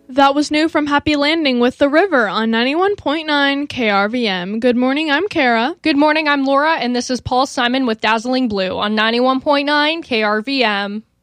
That was new from Happy Landing with The River on 91.9 KRVM. Good morning, I'm Kara. Good morning, I'm Laura, and this is Paul Simon with Dazzling Blue on 91.9 KRVM.